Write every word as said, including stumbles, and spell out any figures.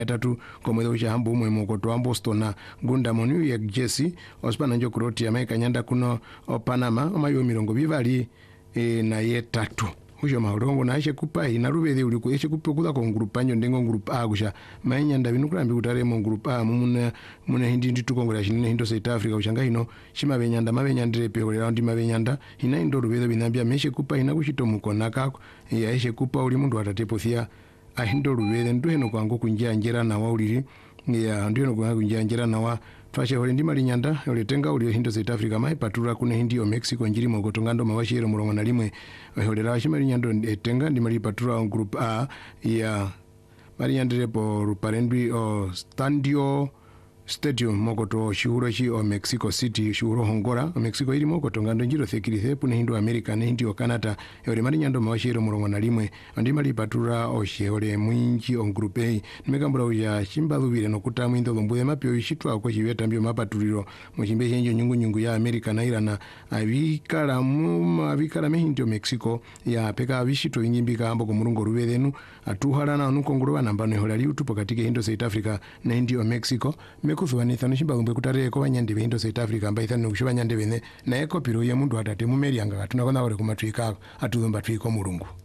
tatu komwe ucha hambu umwe mokoto wa Boston na gunda mu New York Jersey ospana njo kuroti ya maika nyanda kuno o Panama amayo mirongo bibali e, na ye tatu ujo maurongo na ache kupa ina rubede uli kueche kupa kula ko group anyo ndengo group A kusha mainyanda binukurambi kutare mu group A mumuna muna hindi ndi tukongora shinene hindo South Africa ushanga ino shima benyanda mabenyandire pe ko round mabenyanda ina indo rubede binambia meshe kupa ina kushito mukona kako ya eshe kupa uli mundu atatepothia ahindo rubede ndo heno kwangu kunjia njera na wa uliri ya ndio no kwangu kunjia njera na wa fashe hore ndi mali nyanda oletenga uli hindo South Africa mai patura kuna hindi o Mexico njiri mogotongando mawashiro murongo na limwe hore la shimali nyando etenga ndi mali patura group A ya mali nyandire po ruparendi o Stadio Stadium mokoto shihuro shi o Mexico City shihuro Hongora o Mexico iri mokoto ngando njiro thekiri pune hindu America ne hindi o Canada yore mali nyando mawashiro murongo na limwe ndi mali patura o shehore mwinji on group A nimekambura uya shimbalubire nokuta mwindo lombuye mapyo ishitwa ko chiveta mbyo mapaturiro muchimbe chenjo nyungu nyungu ya America na Irana avikala mu avikala mehindio Mexico ya peka avishito inyimbika ambo ko murungo ruvedenu atuhala na nukongurwa nambano holali utupo katike hindo South Africa na hindio Mexico mekuthwanitha nishimbalumbe kutare ko banyande hindo South Africa mbaitha nukushobanyande bene na ekopiro ya mundu atate mumeri anga tunakona ore kumatwika atulumba twiko murungu